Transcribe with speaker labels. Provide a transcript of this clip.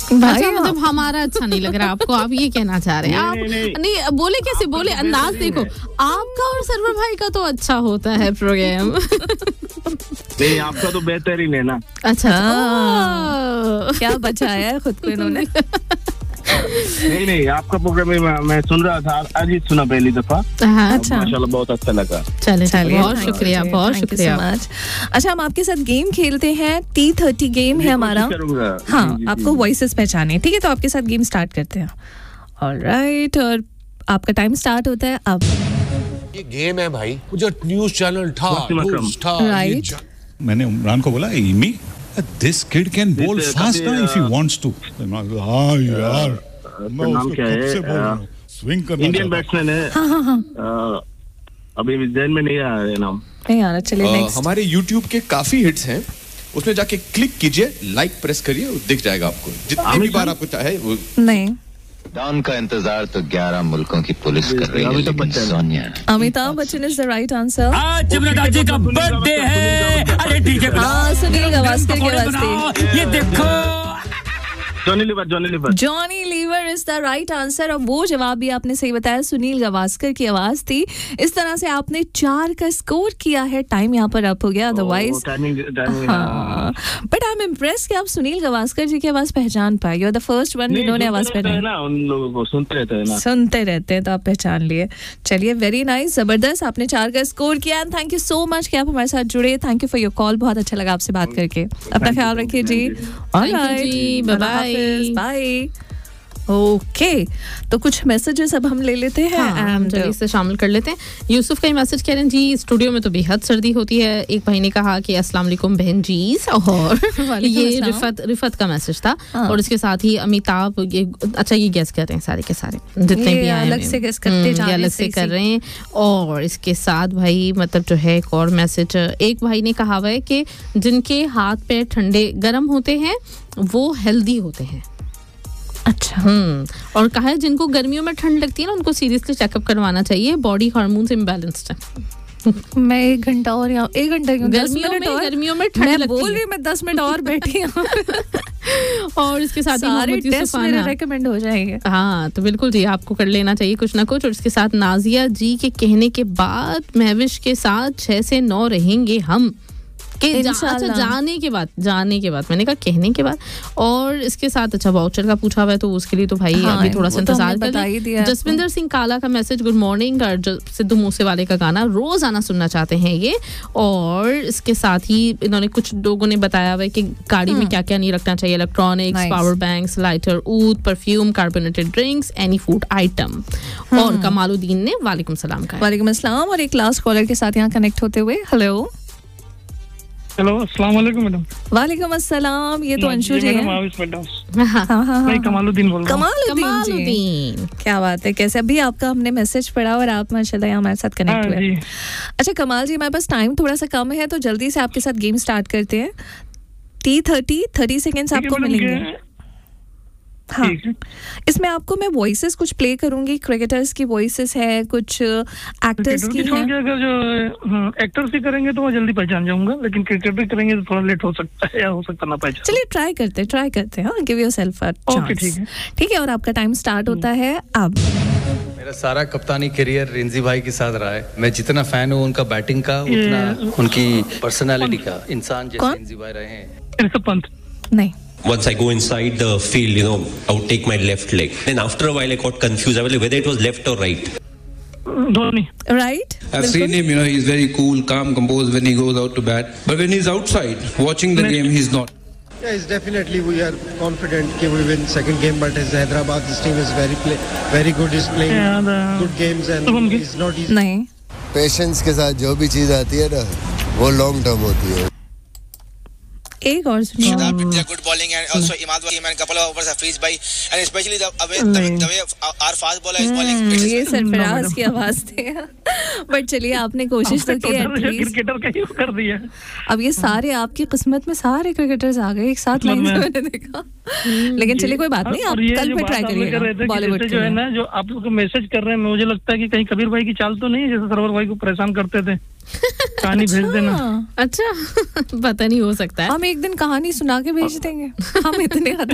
Speaker 1: अच्छा, मतलब हमारा अच्छा नहीं लग रहा आपको, आप ये कहना चाह रहे हैं? आप नहीं बोले, कैसे बोले, अंदाज देखो आपका और सरवर भाई का तो अच्छा होता है प्रोग्राम।
Speaker 2: नहीं, आपका तो बेहतरीन है ना।
Speaker 1: अच्छा,
Speaker 3: क्या बचाया है खुद को इन्होंने।
Speaker 2: नहीं, आपका प्रोग्राम मैं सुन रहा था, आज ही सुना पहली दफा।
Speaker 3: अच्छा,
Speaker 2: माशाल्लाह बहुत अच्छा लगा।
Speaker 1: चलिए, बहुत शुक्रिया, बहुत शुक्रिया।
Speaker 3: अच्छा, हम आपके साथ गेम खेलते हैं, T30 गेम है हमारा। हाँ, आपको वॉइसेस पहचाने, ठीक है? तो आपके साथ गेम स्टार्ट करते हैं। ऑलराइट, और आपका टाइम स्टार्ट होता है अब।
Speaker 4: ये गेम है भाई, जो न्यूज़ चैनल था,
Speaker 3: राइट।
Speaker 5: मैंने इमरान को बोला, Emmy this kid can bowl fast now if he wants to. हाँ यार, मैं
Speaker 2: नाम क्या है?
Speaker 5: स्विंग करना
Speaker 2: इंडियन बैट्समैन है। अभी ज़हन में नहीं आ रहा है नाम।
Speaker 3: नहीं आ रहा, चलिए नेक्स्ट।
Speaker 4: हमारे YouTube के काफी हिट्स हैं, उसमें जाके क्लिक कीजिए, लाइक प्रेस करिए, वो दिख जाएगा आपको, जितनी भी बार आपको चाहे वो।
Speaker 3: नहीं,
Speaker 6: डॉन का इंतजार तो 11 मुल्कों की पुलिस कर रही है, लेकिन Sonia.
Speaker 3: Amitabh Bachchan is the right answer.
Speaker 7: आज जमुना जी का बर्थडे है। अरे डीजे
Speaker 3: हाँ, सुनील गावस्कर के वास्ते।
Speaker 7: ये देखो,
Speaker 2: Johnny
Speaker 3: liver is the right answer. और वो जवाब भी आपने सही बताया, सुनील गावस्कर की आवाज थी। इस तरह से आपने 4 का स्कोर किया है। टाइम यहाँ पर अप हो गया, otherwise. But I am impress कि आप सुनील गावस्कर जी की आवाज पहचान पाए। You are the first one जिन्होंने आवाज पहचानी।
Speaker 2: उन लोगों को
Speaker 3: सुनते रहते हैं तो आप पहचान लिए। चलिए, वेरी नाइस, जबरदस्त, आपने 4 का स्कोर किया। And thank you so much कि आप हमारे साथ जुड़े। Thank you for your call, बहुत अच्छा लगा आपसे बात करके। अपना ख्याल रखिए जी।
Speaker 1: Alright, bye bye.
Speaker 3: Bye. Okay, तो कुछ मैसेजेस अब हम ले लेते हैं।
Speaker 1: हम जल्दी से शामिल कर लेते हैं। यूसुफ का ही मैसेज कह रहे हैं जी, स्टूडियो में तो बेहद सर्दी होती है। एक भाई ने कहा कि अस्सलाम वालेकुम बहन जीज, और ये रिफत का मैसेज था। और इसके साथ ही अमिताभ, ये अच्छा, ये गेस कर रहे हैं सारे के सारे जितने भी आए,
Speaker 3: अलग से गेस करते जा रहे हैं,
Speaker 1: अलग से कर रहे हैं। और इसके साथ भाई मतलब जो है एक और मैसेज, एक भाई ने कहा हुआ है कि जिनके हाथ पैर ठंडे गर्म होते हैं वो हेल्दी होते हैं।
Speaker 3: अच्छा।
Speaker 1: और कहा है जिनको गर्मियों में ठंड लगती है ना, उनको सीरियसली चेकअप करवाना चाहिए, बॉडी हार्मोन्स इम्बैलेंस्ड है।
Speaker 3: मैं 1 घंटा और यहाँ 1 घंटा क्यों,
Speaker 1: गर्मियों में ठंड लगती है।
Speaker 3: बोल रही मैं 10 मिनट और बैठी हूँ।
Speaker 1: और इसके साथ
Speaker 3: सारे टेस्ट मेरे रेकमेंड हो जाएंगे।
Speaker 1: हाँ, तो बिल्कुल जी, आपको कर लेना चाहिए कुछ ना कुछ। और इसके साथ नाजिया जी के कहने के बाद महविश के साथ 6 से 9 रहेंगे हम के अच्छा, जाने के बाद मैंने कहा कहने के बाद। और इसके साथ अच्छा वाउचर का पूछा हुआ है, तो उसके लिए तो भाई अभी थोड़ा सा इंतजार कर। जसविंदर सिंह काला का मैसेज, गुड मॉर्निंग, और सिद्धू मूसेवाले का गाना रोज आना सुनना चाहते हैं ये। और इसके साथ ही इन्होंने कुछ लोगों ने बताया हुआ है कि गाड़ी में क्या क्या नहीं रखना चाहिए, electronics, power banks, lighter, ऊद, perfume, carbonated drinks, any food item. और कमालुद्दीन ने वालेकुम सलाम कहा।
Speaker 3: वालेकुम अस्सलाम। और एक लास्ट कॉलर के साथ यहाँ कनेक्ट होते हुए, हेलो
Speaker 8: अस्सलाम वालेकुम मैडम।
Speaker 3: वालेकुम अस्सलाम। ये तो अंशु जी हैं।
Speaker 8: मैं कमालुद्दीन बोल रहा हूँ।
Speaker 3: कमालुद्दीन, क्या बात है, कैसे? अभी आपका हमने मैसेज पढ़ा और आप माशाल्लाह यहाँ हमारे साथ कनेक्ट हुए। अच्छा कमाल जी, हमारे पास टाइम थोड़ा सा कम है, तो जल्दी से आपके साथ गेम स्टार्ट करते हैं। T30 सेकेंड्स आपको मिलेंगे। हाँ, इसमें आपको मैं वॉइसेस कुछ प्ले करूंगी। क्रिकेटर्स की वॉइसेस है, कुछ एक्टर्स की है।
Speaker 8: अगर जो एक्टर्स ही करेंगे तो मैं जल्दी पहचान जाऊंगा, लेकिन क्रिकेटर करेंगे तो थोड़ा लेट हो सकता है, या हो सकता ना पहचान।
Speaker 3: चलिए ट्राई करते हैं। Give yourself a chance. ठीक है, और आपका टाइम स्टार्ट होता है अब।
Speaker 9: मेरा सारा कप्तानी करियर रिंजी भाई के साथ रहा है। मैं जितना फैन हूँ उनका बैटिंग का, उतना उनकी पर्सनालिटी का। इंसान जैसे रिंजी भाई रहे हैं।
Speaker 8: पंत
Speaker 3: नहीं।
Speaker 10: Once I go inside the field, I would take my left leg. Then after a while, I got confused. I was like, whether it was left or right.
Speaker 8: Dhoni.
Speaker 3: Right?
Speaker 11: I've seen him, he's very cool, calm, composed when he goes out to bat. But when he's outside, watching the game, he's not.
Speaker 12: Yeah, it's definitely, we are confident that we win second game, but as Hyderabad, this team is very good, is playing good games and it's not easy.
Speaker 3: नहीं.
Speaker 13: Patience के साथ जो भी चीज आती है ना, वो long term होती है.
Speaker 3: एक और सुनिए।
Speaker 14: Good bowling and also Imad Wasim and couple of overs Hafiz bhai and especially the way our fast bowler is bowling.
Speaker 3: ये सरफराज की आवाज थी। बट चलिए आपने कोशिश तो की एटलीस्ट।
Speaker 8: क्रिकेटर का यूज कर दिया।
Speaker 3: अब ये सारे आपकी किस्मत में सारे क्रिकेटर्स आ गए एक साथ लाइन से, मैंने देखा। लेकिन चलिए कोई बात नहीं, आप कल पे ट्राई करिएगा। बॉलीवुड
Speaker 8: जो है ना, जो आप लोग को मैसेज कर रहे हैं, मुझे लगता है कि कहीं कबीर भाई की चाल तो नहीं है, जैसे सरवर भाई को परेशान करते थे। कहानी भेज देना।
Speaker 1: अच्छा पता नहीं, हो सकता है
Speaker 3: हम एक दिन कहानी सुना के भेज देंगे। हम इतने